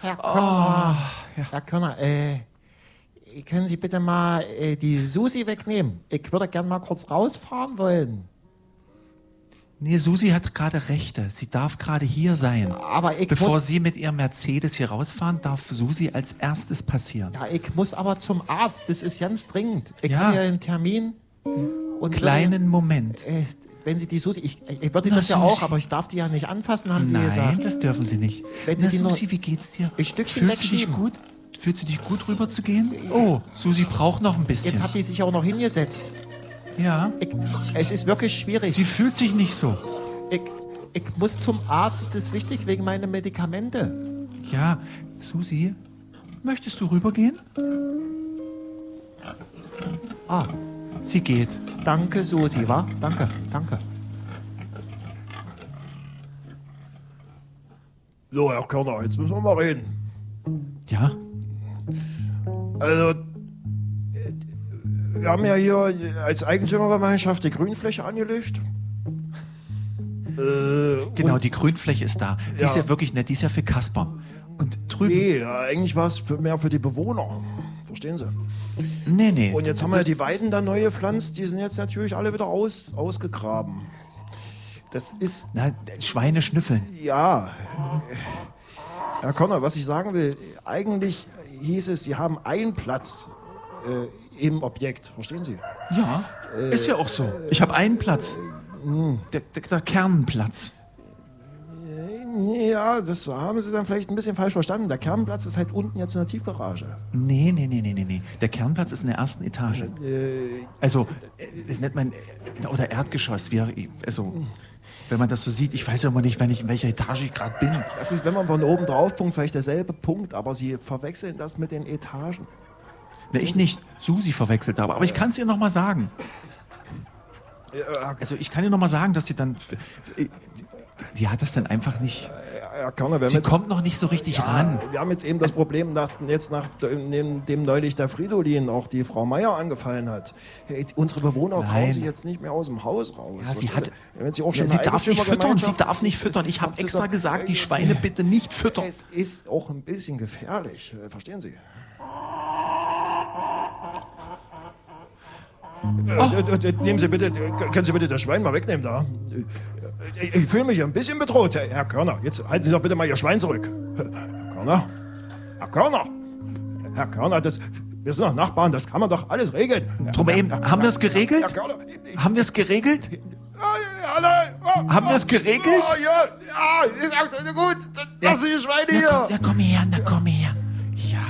Herr Körner, Herr Körner, können Sie bitte mal die Susi wegnehmen? Ich würde gern mal kurz rausfahren wollen. Nee, Susi hat gerade Rechte. Sie darf gerade hier sein. Aber Bevor Sie mit Ihrem Mercedes hier rausfahren, darf Susi als erstes passieren. Ja, ich muss aber zum Arzt. Das ist ganz dringend. Ich Ja. habe ja einen Termin. Und Kleinen Moment. wenn Sie die Susi... Ich würde das ja Susi. auch, aber ich darf die ja nicht anfassen, haben Sie gesagt. Nein, das dürfen Sie nicht. Wenn Sie Na, die nur- Susi, wie geht's dir? Ein Stückchen Fühlst du dich wegschieben. gut? Fühlst du dich gut, rüber zu gehen? Oh, Susi braucht noch ein bisschen. Jetzt hat die sich auch noch hingesetzt. Ja. Es ist wirklich schwierig. Sie fühlt sich nicht so. Ich muss zum Arzt, das ist wichtig wegen meiner Medikamente. Ja, Susi, möchtest du rübergehen? Ah, sie geht. Danke, Susi, wa? Danke, danke. So, Herr Körner, jetzt müssen wir mal reden. Ja? Also, wir haben ja hier als Eigentümergemeinschaft die Grünfläche angelegt. Genau, die Grünfläche ist da. Die ist ja wirklich nett, die ist ja für Kasper. Und drüben... Nee, ja, eigentlich war es mehr für die Bewohner. Verstehen Sie? Nee. Und jetzt haben wir die Weiden da neu gepflanzt, die sind jetzt natürlich alle wieder ausgegraben. Das ist... Na, Schweine schnüffeln. Ja. Herr Körner, was ich sagen will, eigentlich hieß es, Sie haben einen Platz im Objekt. Verstehen Sie? Ja, ist ja auch so. Ich habe einen Platz. Der Kernplatz. Ja, das haben Sie dann vielleicht ein bisschen falsch verstanden. Der Kernplatz ist halt unten jetzt in der Tiefgarage. Nee. Der Kernplatz ist in der ersten Etage. Also, das nennt man, oder Erdgeschoss. Also, wenn man das so sieht, ich weiß ja immer nicht, in welcher Etage ich gerade bin. Das ist, wenn man von oben drauf punkt, vielleicht derselbe Punkt, aber Sie verwechseln das mit den Etagen. Na, ich nicht. Susi verwechselt aber. Aber ich kann es ihr noch mal sagen. Also, ich kann ihr noch mal sagen, dass sie dann... Die hat das dann einfach nicht... Herr Körner, Sie kommt noch nicht so richtig ran. Wir haben jetzt eben das Problem, nachdem neulich der Fridolin auch die Frau Meier angefallen hat. Hey, unsere Bewohner trauen sich jetzt nicht mehr aus dem Haus raus. Ja, sie darf nicht füttern. Ich habe extra gesagt, die Schweine bitte nicht füttern. Es ist auch ein bisschen gefährlich. Verstehen Sie? Nehmen Sie bitte, können Sie bitte das Schwein mal wegnehmen da? Ich fühle mich ein bisschen bedroht, Herr Körner. Jetzt halten Sie doch bitte mal Ihr Schwein zurück. Herr Körner, wir sind doch Nachbarn, das kann man doch alles regeln. Drum eben, haben wir es geregelt? Herr Körner, Haben wir es geregelt? Haben wir es geregelt? Ja, ist gut. Lass die Schweine hier. Na komm her.